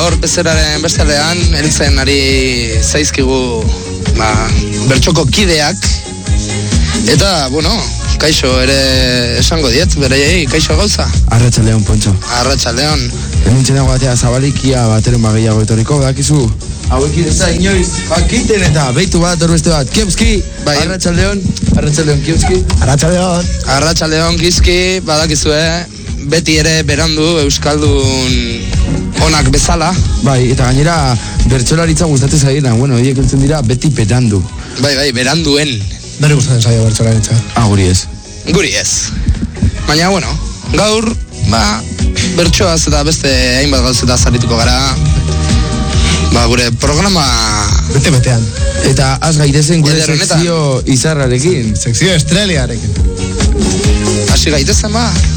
gaur bezeraren bestalean heltzen ari zaizkigu bertxoko kideak eta, bueno, kaixo ere esango diet, bereiei, kaixo gauza. Arratsaldeon, Pontxo. Arratsaldeon. Hementzen dago batea zabalikia bateren bagiago etorriko, dakizu. Hauekin ez da inoiz, bakiten eta beitu bat, orbeste bat, Kiepski, arratsaldeon, Kiepski. Arratsaldeon, Kiepski, badakizue, beti ere berandu euskaldun onak bezala. Bai, eta gainera bertsolaritza gustatzen zaigena, bueno, hiek heltzen dira beti berandu. Bai, beranduen. Nire gustatzen zaio bertsolaritza. Guri ez. Guri ez. Baina, bueno, gaur, bertsoaz eta beste hainbat gauzeta zarituko gara. Gure programa... Bete-betean. Eta az gaitezen gure sekzio izarrarekin. Sekzio estreliarekin. Hasi gaitezen,